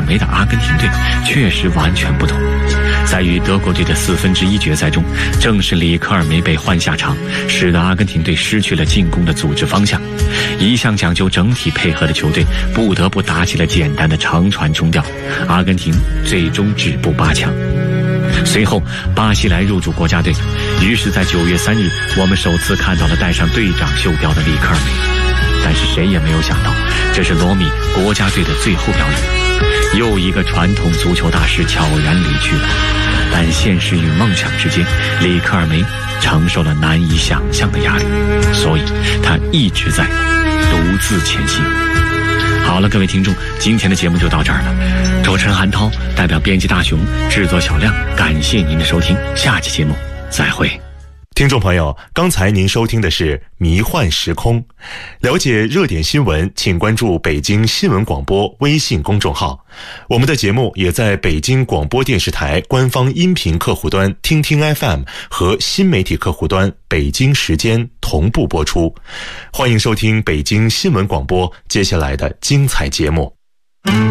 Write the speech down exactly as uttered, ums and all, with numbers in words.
尔梅的阿根廷队确实完全不同。在与德国队的四分之一决赛中，正是里克尔梅被换下场，使得阿根廷队失去了进攻的组织方向。一向讲究整体配合的球队不得不打起了简单的长传冲吊，阿根廷最终止步八强。随后巴西来入主国家队，于是在九月三日我们首次看到了戴上队长袖标的里克尔梅。但是谁也没有想到，这是罗米国家队的最后表演，又一个传统足球大师悄然离去了。但现实与梦想之间，里克尔梅承受了难以想象的压力，所以他一直在独自前行。好了，各位听众，今天的节目就到这儿了。主持人韩涛代表编辑大熊，制作小亮，感谢您的收听，下期节目再会。 听众朋友，刚才您收听的是《迷幻时空》。了解热点新闻，请关注北京新闻广播微信公众号。我们的节目也在北京广播电视台官方音频客户端听听 F M 和新媒体客户端北京时间同步播出。欢迎收听北京新闻广播接下来的精彩节目。